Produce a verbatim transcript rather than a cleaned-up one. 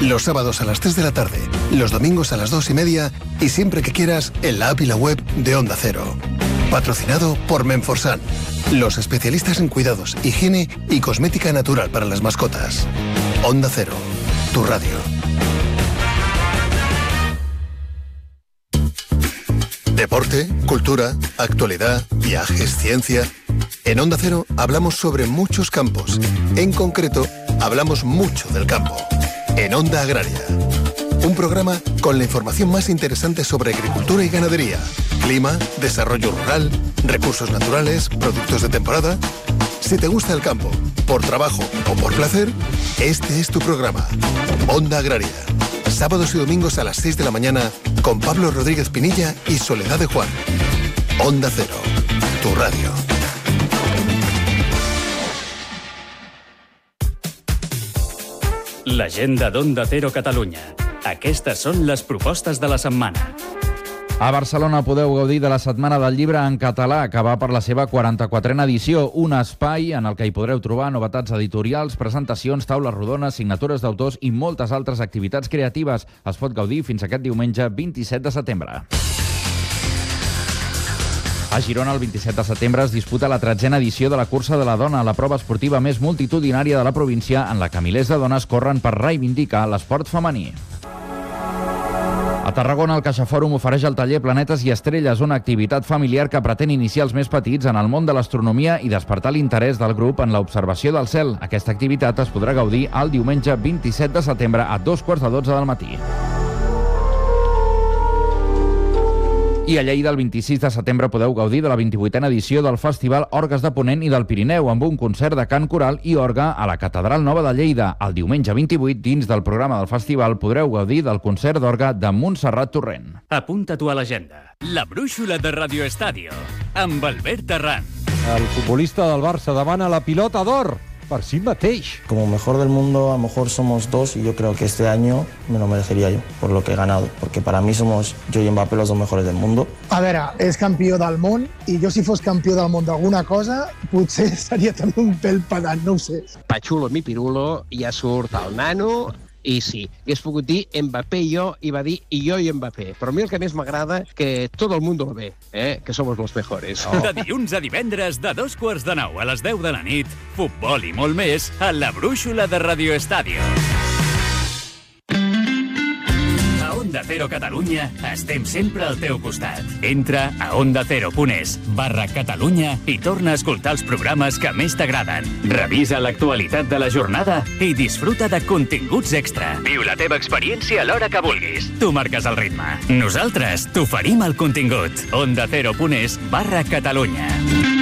Los sábados a las tres de la tarde, los domingos a las dos y media y siempre que quieras en la app y la web de Onda Cero. Patrocinado por Menforsan, los especialistas en cuidados, higiene y cosmética natural para las mascotas. Onda Cero, tu radio. Deporte, cultura, actualidad, viajes, ciencia. En Onda Cero hablamos sobre muchos campos. En concreto, hablamos mucho del campo. En Onda Agraria. Un programa con la información más interesante sobre agricultura y ganadería, clima, desarrollo rural, recursos naturales, productos de temporada. Si te gusta el campo, por trabajo o por placer, este es tu programa. Onda Agraria. Sábados y domingos a las seis de la mañana con Pablo Rodríguez Pinilla y Soledad de Juan. Onda Cero, tu radio. L'agenda d'Onda Cero Catalunya. Aquestes són les propostes de la setmana. A Barcelona podeu gaudir de la Setmana del Llibre en Català, que va per la seva quaranta-quatrena edició, un espai en el que hi podreu trobar novetats editorials, presentacions, taules rodones, signatures d'autors i moltes altres activitats creatives. Es pot gaudir fins aquest diumenge vint-i-set de setembre. A Girona, el vint-i-set de setembre, es disputa la tretzena edició de la Cursa de la Dona, la prova esportiva més multitudinària de la província, en la que milers de dones corren per reivindicar l'esport femení. A Tarragona, el CaixaFòrum ofereix el taller Planetes i Estrelles, una activitat familiar que pretén iniciar els més petits en el món de l'astronomia i despertar l'interès del grup en l'observació del cel. Aquesta activitat es podrà gaudir el diumenge vint-i-set de setembre a dos quarts de dotze del matí. I a Lleida, el vint-i-sis de setembre, podeu gaudir de la vint-i-vuitena edició del Festival Orgues de Ponent i del Pirineu, amb un concert de cant coral i orgue a la Catedral Nova de Lleida. El diumenge vint-i-vuit, dins del programa del festival, podreu gaudir del concert d'orgue de Montserrat Torrent. Apunta-t'ho a l'agenda. La brúixola de Radio Estadio, amb Albert Terran. El futbolista del Barça demana la pilota d'or per si mateix. Como mejor del mundo, a lo mejor somos dos y yo creo que este año me lo merecería yo por lo que he ganado, porque para mí somos yo y Mbappé los dos mejores del mundo. A veure, és campió del món i jo si fos campió del món d'alguna cosa potser seria també un pèl pedant, no ho sé. Pachulo mi pirulo, ja surt el nano. I sí, hagués pogut dir Mbappé i jo, i va dir i jo i Mbappé. Però a mi el que més m'agrada que tot el mundo lo ve, eh? Que somos los mejores. Oh. De dilluns a divendres, de dos quarts de nou a les deu de la nit, futbol i molt més a la brúixola de Radio Estadio. A Onda Cero Catalunya estem sempre al teu costat. Entra a ondacero.es barra Catalunya i torna a escoltar els programes que més t'agraden. Revisa l'actualitat de la jornada i disfruta de continguts extra. Viu la teva experiència a l'hora que vulguis. Tu marques el ritme. Nosaltres t'oferim el contingut. ondacero.es barra Catalunya.